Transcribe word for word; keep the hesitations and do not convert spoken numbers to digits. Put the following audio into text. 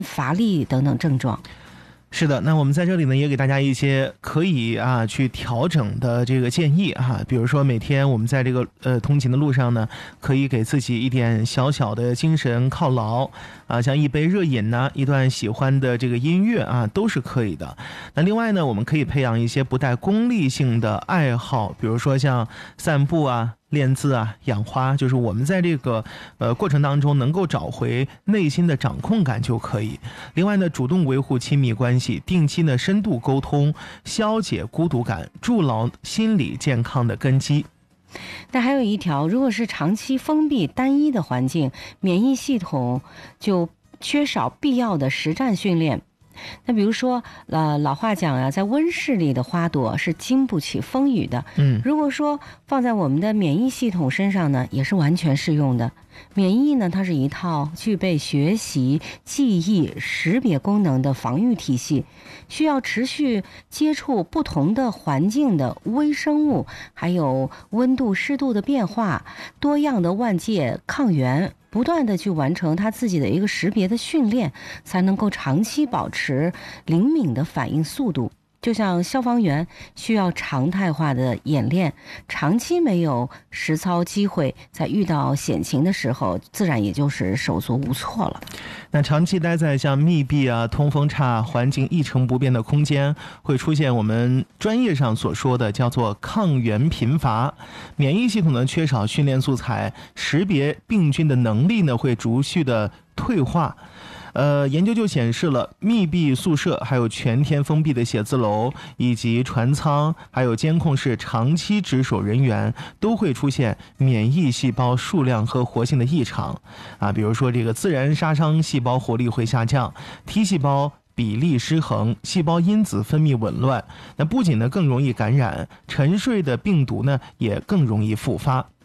乏力等等症状。 是的，那我们在这里呢也给大家一些可以啊去调整的这个建议啊，比如说每天我们在这个呃通勤的路上呢，可以给自己一点小小的精神犒劳啊，像一杯热饮呢，一段喜欢的这个音乐啊，都是可以的。那另外呢，我们可以培养一些不带功利性的爱好，比如说像散步啊、练字啊、养花，就是我们在这个呃过程当中能够找回内心的掌控感就可以。另外呢，主动维护亲密关系，定期呢深度沟通，消解孤独感，筑牢心理健康的根基。 但还有一条，如果是长期封闭单一的环境，免疫系统就缺少必要的实战训练。那比如说，呃，老话讲啊，在温室里的花朵是经不起风雨的。 嗯， 如果说放在我们的免疫系统身上呢，也是完全适用的。免疫呢，它是一套具备学习、记忆、识别功能的防御体系，需要持续接触不同的环境的微生物，还有温度、湿度的变化，多样的外界抗原。不断的去完成他自己的一个识别的训练，才能够长期保持灵敏的反应速度。就像消防员需要常态化的演练，长期没有实操机会，在遇到险情的时候，自然也就是手足无措了。 那长期待在像密闭啊、通风差、环境一成不变的空间，会出现我们专业上所说的叫做抗原贫乏，免疫系统呢缺少训练素材，识别病菌的能力呢会逐序的退化。呃，研究就显示了，密闭宿舍、还有全天封闭的写字楼，以及船舱，还有监控室长期值守人员，都会出现免疫细胞数量和活性的异常啊，比如说这个自然杀伤细胞活力会下降 ，T 细胞比例失衡，细胞因子分泌紊乱，那不仅呢更容易感染，沉睡的病毒呢也更容易复发。